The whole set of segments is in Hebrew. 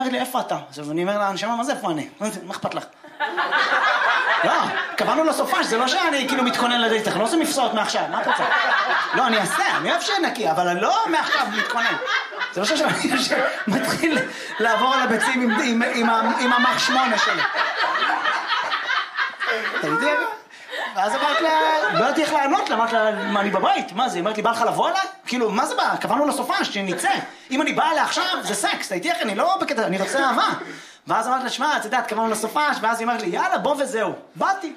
אמרת לי, איפה אתה? עכשיו אני אומר לה, נשמה, מה זה איפה אני? מה אכפת לך? לא, קבענו לסופש, זה לא שאני כאילו מתכונן לדייט, אנחנו לא עושים מפסעות מעכשיו, מה את רוצה? לא, אני אעשה, אני אוהב שנקי, אבל אני לא מעכשיו מתכונן. זה לא שאני מתחיל לעבור על הביצים עם המח 8 שלי. אתה יודע? ואז אמרת לה, לא יודעת איך לענות לה, אמרת לה, מה, אני בבית? מה זה? אמרת לי, בא לך לבוא עליי? כאילו, מה זה בא? קבענו לסופש, שנצא. אם אני באה לה עכשיו, זה סקס, אתה איתי איך? אני לא בקטע, אני רוצה אהבה. ואז אמרת לה, שמע, את יודעת, קבענו לסופש, ואז היא אמרת לי, יאללה, בוא וזהו. באתי.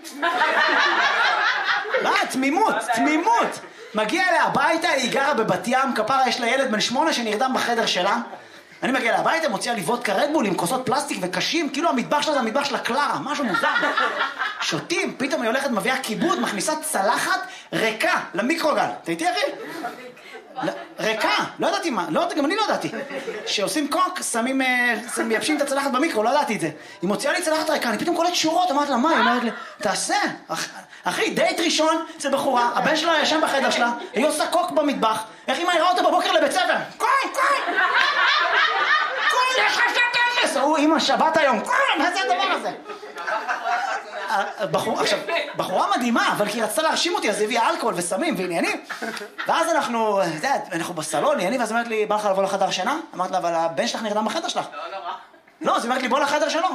מה? תמימות. מגיע אליה הביתה, היא גרה בבת ים, כפרה, יש לה ילד בן 8 שנרדם בחדר שלה. אני מגיע לה הביתה, מוציאה לי וודקה רדבול עם כוסות פלסטיק וקשים, כאילו המטבח שלה זה המטבח של הקלרה, משהו מוזר. שותים, פתאום היא הולכת, מביאה כיבוד, מכניסה צלחת ריקה למיקרוגל. אתה איתי אחי? ריקה, לא ידעתי מה, גם אני לא ידעתי. שעושים קוק, מייבשים את הצלחת במיקרו, לא ידעתי את זה. היא מוציאה לי צלחת ריקה, אני פתאום קולט שורות, אמרת לה, מה? היא אומרת לי, תעשה. אחי, דייט ראשון, זה בחורה, הבן שלה ישן בחדר שלה, היא עושה קוק במטבח, איך היא מעירה אותה בבוקר לבית ספר? קוי! יש לך שתפס! הוא, אמא, שבת היום, מה זה הדבר הזה? עכשיו, בחורה מדהימה, אבל כי היא רצתה להרשים אותי, אז הביאה אלכוהול וסמים ועניינים. ואז אנחנו בסלון, עניינים, ואז אמרת לי, בא לך לבוא לחדר שינה? אמרת לה, אבל הבן שלך נרדם בחדר שלך. לא, אז אמרת לי, בוא לחדר שלו.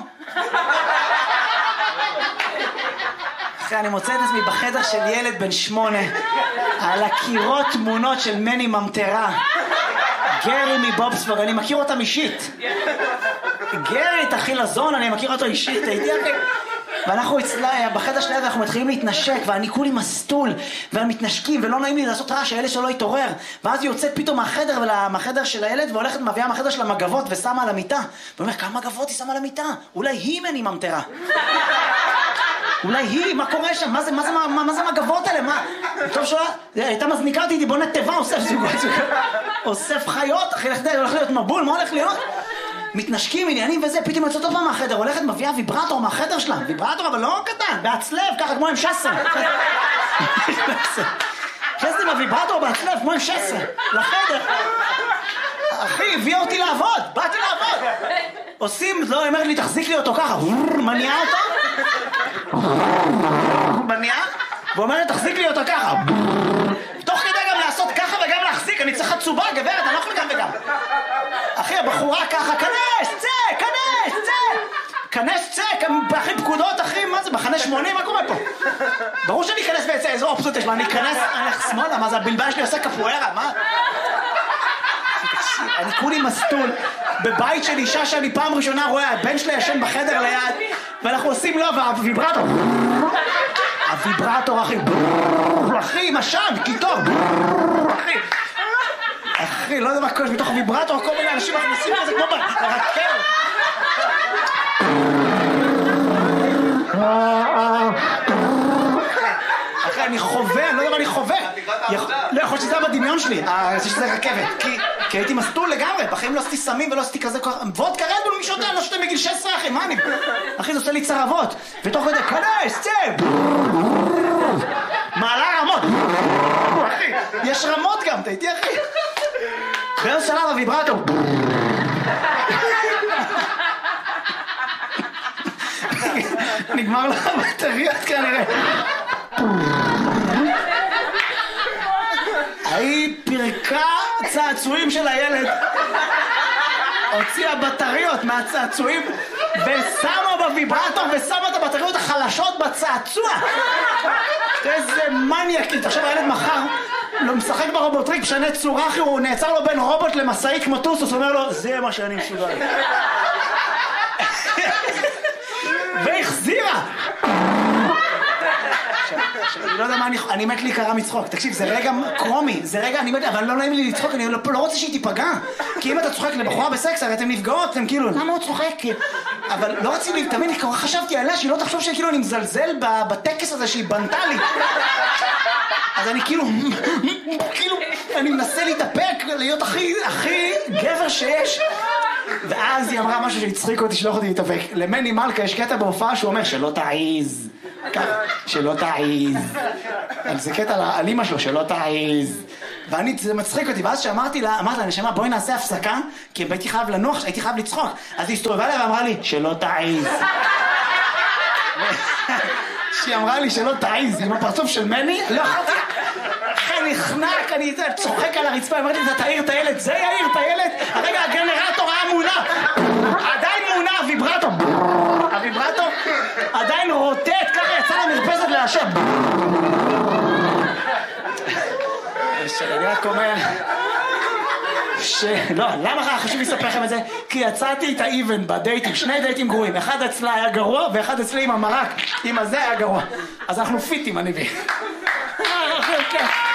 אחרי, אני מוצא את עצמי בחדר של ילד בן 8, על הקירות תמונות של מני ממטרה. גרי מבובסבורג, אני מכיר אותם אישית. גרי, תחי לזון, אני מכיר אותו אישית, הייתי אחי. ואנחנו אצלה, בחדר שליד אנחנו מתחילים להתנשק, ואני כולי מסטול, ומתנשקים, ולא נעים לי לעשות רעש, הילד שלא יתעורר. ואז היא יוצאת פתאום מהחדר של הילד, והולכת מביאה מהחדר של המגבות, ושמה על המיטה. ואומר, כמה מגבות היא שמה על המיטה? אולי היא מני ממטרה. אולי היא, מה קורה שם? מה זה מגבות האלה? מה? טוב שלה, הייתה מזניקה אותי, בונה טבע, אוסף זוגות, אוסף חיות, אחי, הולך להיות מבול, מה הולך להיות? מתנשקים, עניינים וזה, פתאום יוצאת עוד פעם מהחדר, הולכת מביאה ויברטור מהחדר שלה, ויברטור אבל לא קטן, בעצלב, ככה כמו עם שסר. חסתי בוויברטור בעצלב, כמו עם שסר, לחדר. אחי, הביאה אותי לעבוד, באתי לעבוד. עושים, לא, אמרת לי, תחזיק לי אותו ככה, מניעה אותו. מניעה, ואומרת, תחזיק לי אותו ככה. תוך כדי גם לעשות ככה וגם להחזיק, אני צריך חצובה, גברת, אני לא יכול גם וגם. אחי, הבחורה ככה, כנס, צא, אחי, פקודות, אחי, מה זה, מחנה 80, מה קורה פה? ברור שאני אכנס באיזו אופציות יש, אני אכנס, אני אלך שמאלה, מה זה, הבלבן שלי עושה קפוארה, מה? אני כולי מסטול, בבית של אישה שאני פעם ראשונה רואה, הבן שלה ישן בחדר ליד, ואנחנו עושים לו, הוויברטור, אחי, משן, קיטור, אחי, לא יודע מה קורה, מתוך הוויברטור, כל מיני אנשים מכניסים לזה כמו ברכב. אחי, אני חווה, לא יודע מה אני חווה. לא יכול שזה היה בדמיון שלי, שזה רכבת. כי הייתי מסטול לגמרי, בחיים לא עשיתי סמים ולא עשיתי כזה כוח. וודקה רדבול, מי שותה? לא שותה מגיל 16, אחי, מה אני? אחי, זה עושה לי צרבות. ותוך כדי, כנס, צא! מעלה רמות. אחי, יש רמות גם, אתה איתי, אחי? באיזה שלב הוויברטור. נגמר לך בטריות כנראה. היא פרקה צעצועים של הילד, הוציאה בטריות מהצעצועים ושמה בוויברטור ושמה את הבטריות החלשות בצעצוע. איזה מניאקית. עכשיו הילד מחר לא משחק ברובוטריק, משנה צורה, אחי, הוא נעצר לו בין רובוט למסעי כמו טוסוס, אומר לו, זה מה שאני מסוגל. והחזירה. אני לא יודע מה אני מת להיקרא מצחוק. תקשיב, זה רגע קרומי, זה רגע, אבל לא נעים לי לצחוק, אני לא רוצה שהיא תיפגע. כי אם אתה צוחק לבחורה בסקס, הרי אתם נפגעות, אתם כאילו, למה הוא צוחק? אבל לא רציתי, תמיד חשבתי עליה שהיא לא תחשוב שכאילו אני מזלזל בטקס הזה שהיא בנתה לי. אז אני כאילו, אני מנסה להתאפק, להיות הכי גבר שיש. ואז היא אמרה משהו שהצחיק אותי, שלא יכולתי להתאפק. למני מלכה יש קטע בהופעה שהוא אומר, שלא תעיז. שלא תעיז. זה קטע על אמא שלו, שלא תעיז. זה מצחיק אותי, ואז שאמרתי לה, נשמה, בואי נעשה הפסקה, כי הייתי חייב לנוח, הייתי חייב לצחוק. אז היא הסתובבה לה ואמרה לי, שלא תעיז. שהיא אמרה לי שלא תעיז, עם הפרצוף של מני, לא יכולתי. אחרי נחנק, אני צוחק על הרצפה, אמרתי, אתה תעיר את הילד, זה יעיר את הילד? הרגע הגנרטור היה מונע, עדיין מונע, הוויברטור עדיין רוטט, ככה יצא למרפסת לעשן. אני רק אומר לא, למה חשוב לספר לכם את זה? כי יצאתי איתה איבן בדייטים, 2 דייטים גרועים, אחד אצלה היה גרוע ואחד אצלי עם המרק, עם הזה היה גרוע, אז אנחנו פיטים אני בי.